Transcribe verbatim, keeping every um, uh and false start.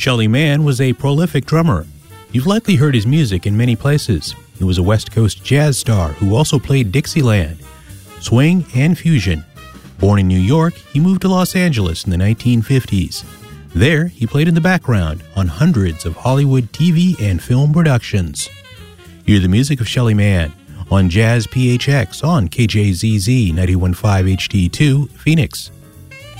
Shelly Manne was a prolific drummer. You've likely heard his music in many places. He was a West Coast jazz star who also played Dixieland, swing, and fusion. Born in New York, he moved to Los Angeles in the nineteen fifties. There, he played in the background on hundreds of Hollywood T V and film productions. Hear the music of Shelly Manne on Jazz P H X on K J Z Z ninety-one point five H D two, Phoenix.